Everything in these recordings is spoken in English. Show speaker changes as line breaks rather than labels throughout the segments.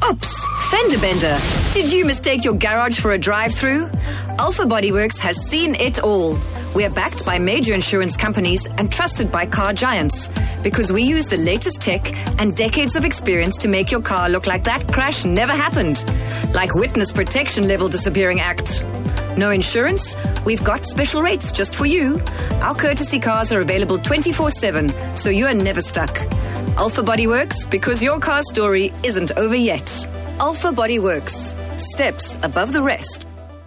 Oops, fender bender. Did you mistake your garage for a drive-through? Alpha Body Works has seen it all. We are backed by major insurance companies and trusted by car giants because we use the latest tech and decades of experience to make your car look like that crash never happened. Like Witness Protection Level Disappearing Act. No insurance? We've got special rates just for you. Our courtesy cars are available 24/7, so you are never stuck. Alpha Body Works, because your car story isn't over yet. Alpha Body Works. Steps above the rest.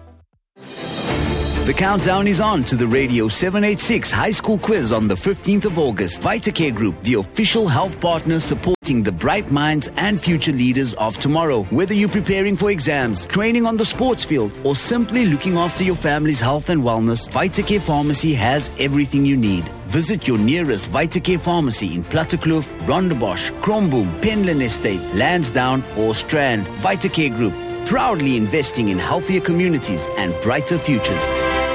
The countdown is on to the Radio 786 High School Quiz on the 15th of August. VitaCare Group, the official health partner supporting the bright minds and future leaders of tomorrow. Whether you're preparing for exams, training on the sports field, or simply looking after your family's health and wellness, VitaCare Pharmacy has everything you need. Visit your nearest VitaCare pharmacy in Plattekloof, Rondebosch, Kromboom, Penland Estate, Lansdowne or Strand. VitaCare Group, proudly investing in healthier communities and brighter futures.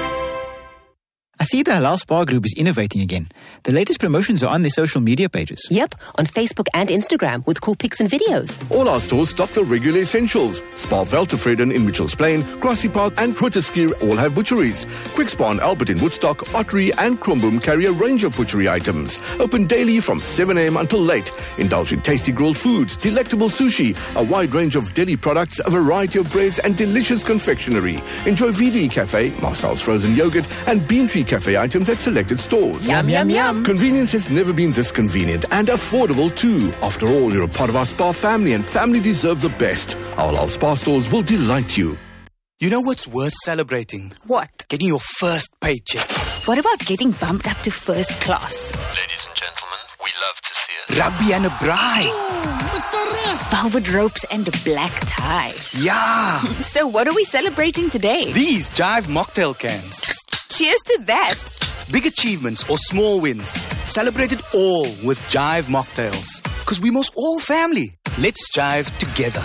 I see the Halal Spa Group is innovating again. The latest promotions are on their social media pages.
Yep, on Facebook and Instagram with cool pics and videos.
All our stores stock the regular essentials. Spa Veltevreden in Mitchells Plain, Grassy Park and Grooteskier all have butcheries. Quick Spa and Albert in Woodstock, Ottery and Kromboom carry a range of butchery items. Open daily from 7 a.m. until late. Indulge in tasty grilled foods, delectable sushi, a wide range of deli products, a variety of breads and delicious confectionery. Enjoy VD Cafe, Marcel's frozen yogurt and Bean Tree Cafe items at selected stores.
Yum, yum, yum.
Convenience has never been this convenient and affordable too. After all, you're a part of our Spa family and family deserve the best. Our Halal Spa stores will delight you.
You know what's worth celebrating?
What?
Getting your first paycheck.
What about getting bumped up to first class?
Ladies and gentlemen, we love to see it.
Rugby and a bride.
Velvet ropes and a black tie.
Yeah.
So what are we celebrating today?
These Jive mocktail cans.
Cheers to that.
Big achievements or small wins. Celebrate it all with Jive mocktails. Because we must all family. Let's jive together.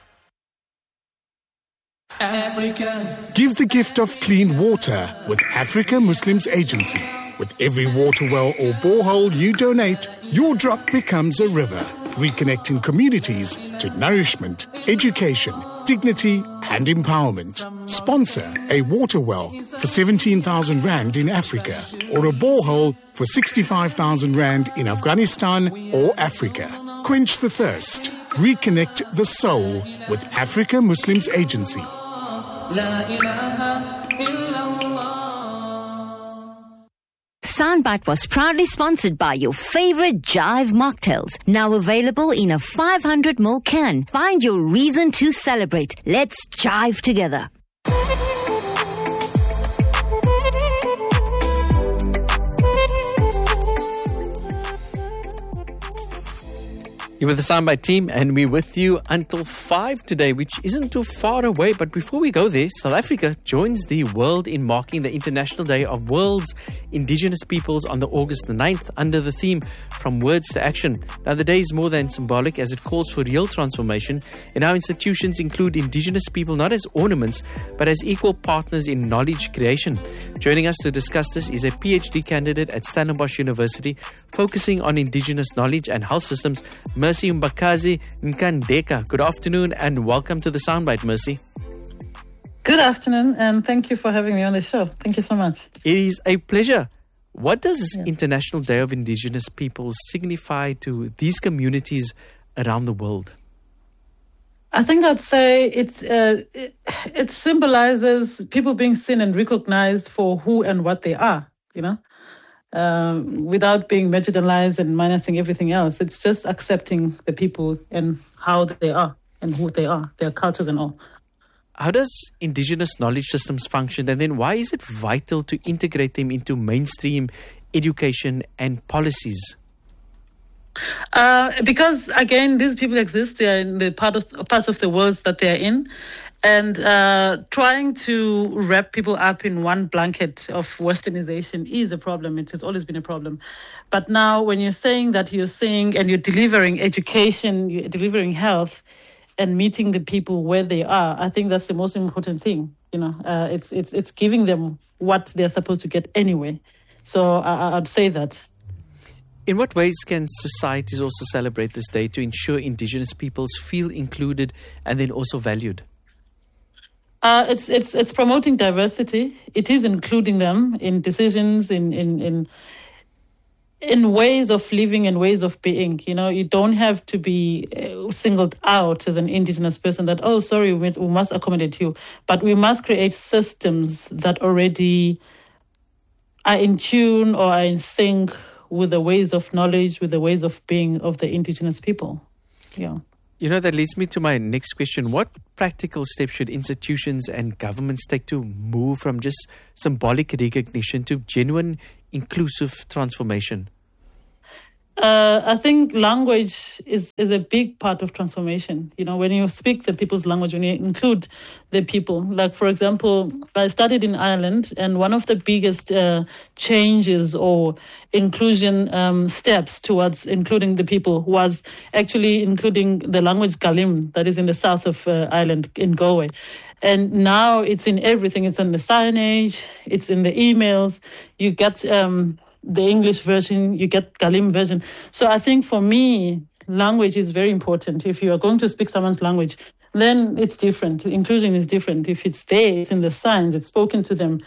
Africa. Give the gift of clean water with Africa Muslims Agency. With every water well or borehole you donate, your drop becomes a river, reconnecting communities to nourishment, education, dignity and empowerment. Sponsor a water well for 17,000 Rand in Africa or a borehole for 65,000 Rand in Afghanistan or Africa. Quench the thirst. Reconnect the soul with Africa Muslims Agency.
Soundbite was proudly sponsored by your favorite Jive mocktails. Now available in a 500ml can. Find your reason to celebrate. Let's jive together.
You're with the Soundbite team, and we're with you until 5 today, which isn't too far away. But before we go there, South Africa joins the world in marking the International Day of World's Indigenous Peoples on the August the 9th under the theme From Words to Action. Now, the day is more than symbolic as it calls for real transformation, and our institutions include Indigenous people not as ornaments, but as equal partners in knowledge creation. Joining us to discuss this is a PhD candidate at Stellenbosch University, focusing on Indigenous knowledge and health systems, Mercy Mbakazi Nkandeka. Good afternoon and welcome to the Soundbite, Mercy.
Good afternoon and thank you for having me on the show. Thank you so much.
It is a pleasure. What does International Day of Indigenous Peoples signify to these communities around the world?
I think I'd say it symbolizes people being seen and recognized for who and what they are, you know, without being marginalized and minusing everything else. It's just accepting the people and how they are and who they are, their cultures and all.
How does Indigenous knowledge systems function, and then why is it vital to integrate them into mainstream education and policies?
Because, again, these people exist. They are in the parts of the world that they are in. And trying to wrap people up in one blanket of westernization is a problem. It has always been a problem. But now when you're saying that you're saying and you're delivering education, you're delivering health and meeting the people where they are, I think that's the most important thing. You know, it's giving them what they're supposed to get anyway. So I'd say that.
In what ways can societies also celebrate this day to ensure Indigenous peoples feel included and then also valued?
It's promoting diversity. It is including them in decisions, in ways of living and ways of being. You know, you don't have to be singled out as an Indigenous person that, oh, sorry, we must accommodate you. But we must create systems that already are in tune or are in sync with the ways of knowledge, with the ways of being of the Indigenous people. Yeah.
You know, that leads me to my next question. What practical steps should institutions and governments take to move from just symbolic recognition to genuine inclusive transformation?
I think language is a big part of transformation. You know, when you speak the people's language, when you include the people. Like, for example, I studied in Ireland, and one of the biggest changes or inclusion steps towards including the people was actually including the language Galim that is in the south of Ireland, in Galway. And now it's in everything. It's on the signage, it's in the emails. You get the English version, you get Galim version. So I think for me, language is very important. If you are going to speak someone's language, then it's different. Inclusion is different. If it's there, it's in the signs, it's spoken to them